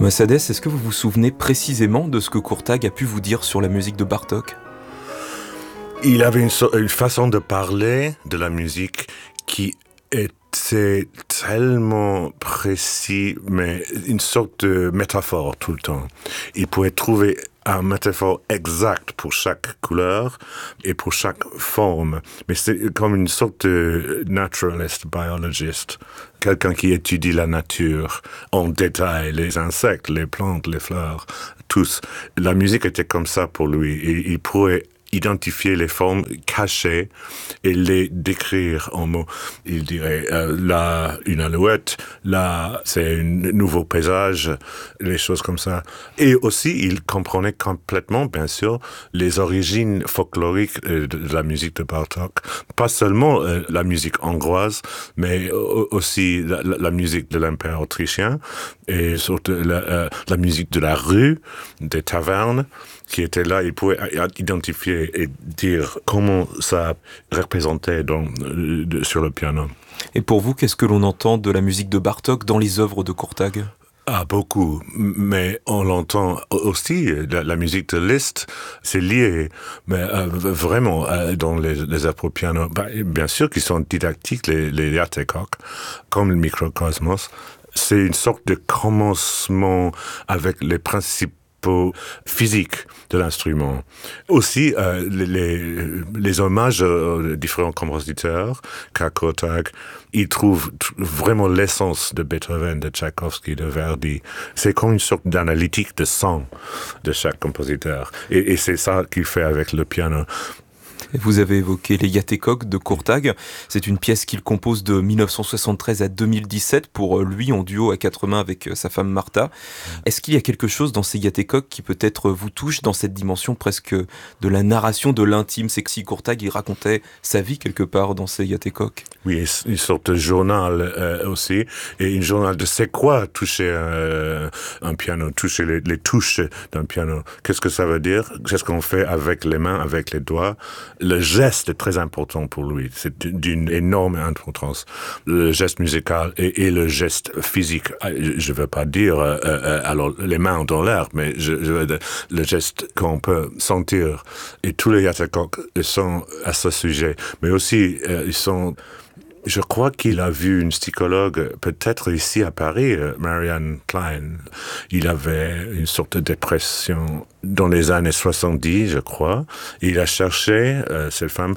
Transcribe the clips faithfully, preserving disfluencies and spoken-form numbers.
Thomas Hadès, est-ce que vous vous souvenez précisément de ce que Courtag a pu vous dire sur la musique de Bartók ? Il avait une, so- une façon de parler de la musique qui était tellement précis, mais une sorte de métaphore tout le temps. Il pouvait trouver un métaphore exact pour chaque couleur et pour chaque forme. Mais c'est comme une sorte de naturalist, biologist, quelqu'un qui étudie la nature en détail, les insectes, les plantes, les fleurs, tous. La musique était comme ça pour lui. Et il pourrait identifier les formes cachées et les décrire en mots. Il dirait euh, là une alouette, là c'est un nouveau paysage, les choses comme ça. Et aussi il comprenait complètement, bien sûr, les origines folkloriques euh, de, de la musique de Bartók. Pas seulement euh, la musique hongroise, mais euh, aussi la, la, la musique de l'Empire autrichien et surtout la, euh, la musique de la rue, des tavernes qui était là. Il pouvait identifier et dire comment ça représentait dans, de, sur le piano. Et pour vous, qu'est-ce que l'on entend de la musique de Bartók dans les œuvres de Courtag ? Ah, beaucoup. Mais on l'entend aussi, la, la musique de Liszt, c'est lié, mais euh, vraiment, euh, dans les, les œuvres pour piano. Bah, bien sûr qu'ils sont didactiques, les, les Játékok, comme le Mikrokosmos. C'est une sorte de commencement avec les principes physique de l'instrument. Aussi, euh, les, les, les hommages aux différents compositeurs, qu'à Courtag, il trouve t- vraiment l'essence de Beethoven, de Tchaïkovski, de Verdi. C'est comme une sorte d'analytique de son de chaque compositeur. Et, et c'est ça qu'il fait avec le piano. Vous avez évoqué les Játékok de Courtag. C'est une pièce qu'il compose de dix-neuf cent soixante-treize à deux mille dix-sept pour lui en duo à quatre mains avec sa femme Martha. Est-ce qu'il y a quelque chose dans ces Játékok qui peut-être vous touche dans cette dimension presque de la narration de l'intime ? C'est que si Courtag il racontait sa vie quelque part dans ces Játékok. Oui, une sorte de journal euh, aussi, et une journal de c'est quoi toucher euh, un piano, toucher les, les touches d'un piano. Qu'est-ce que ça veut dire ? Qu'est-ce qu'on fait avec les mains, avec les doigts ? Le geste est très important pour lui. C'est d'une énorme importance. Le geste musical et, et le geste physique. Je ne veux pas dire euh, euh, alors les mains dans l'air, mais je, je veux dire le geste qu'on peut sentir. Et tous les Játékok sont à ce sujet. Mais aussi, euh, ils sont... Je crois qu'il a vu une psychologue, peut-être ici à Paris, Marianne Klein. Il avait une sorte de dépression dans les années soixante-dix, je crois. Il a cherché euh, cette femme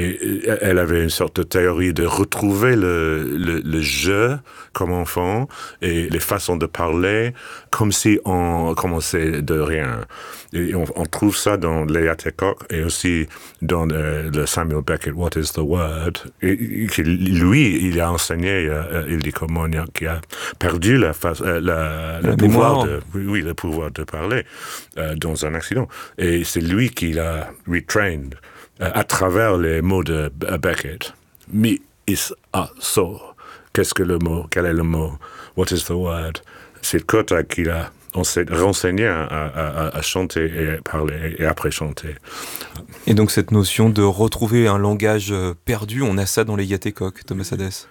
et elle avait une sorte de théorie de retrouver le, le, le jeu comme enfant et les façons de parler comme si on commençait de rien. Et on, on trouve ça dans les Játékok et aussi dans euh, le Samuel Beckett, What is the Word? Et, et, lui, il a enseigné à Ildikó Mogynák qui a perdu la, la, la, le pouvoir de, oui, le pouvoir de parler euh, dans un accident. Et c'est lui qui l'a retrained euh, à travers les mots de Beckett. Mi is a so. Qu'est-ce que le mot? Quel est le mot? What is the word? C'est Courtag qui l'a renseigné à, à, à chanter et parler et après chanter. Et donc cette notion de retrouver un langage perdu, on a ça dans les Játékok, Thomas Hadès.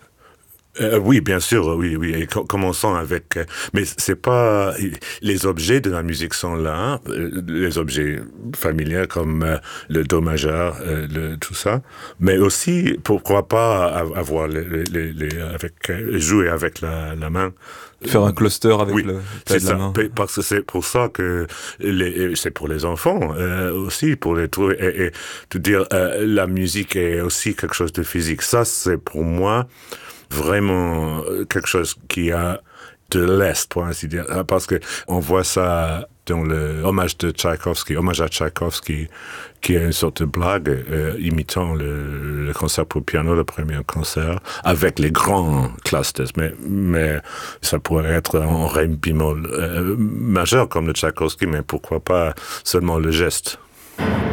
Euh, oui, bien sûr, oui, oui. Et com- commençons avec, euh, mais c'est pas les objets de la musique sont là, euh, les objets familiers comme euh, le do majeur, euh, le, tout ça, mais aussi pourquoi pas avoir les, les, les avec euh, jouer avec la, la main. Faire un cluster avec oui, le c'est de la ça, main. Parce que c'est pour ça que les, c'est pour les enfants euh, aussi, pour les trouver et, et te dire euh, la musique est aussi quelque chose de physique. Ça, c'est pour moi vraiment quelque chose qui a de l'Est, pour ainsi dire, parce que on voit ça dans le hommage de Tchaïkovski, hommage à Tchaïkovski, qui est une sorte de blague euh, imitant le, le concert pour piano, le premier concert, avec les grands clusters, mais, mais ça pourrait être en ré bémol euh, majeur comme le Tchaïkovski, mais pourquoi pas seulement le geste.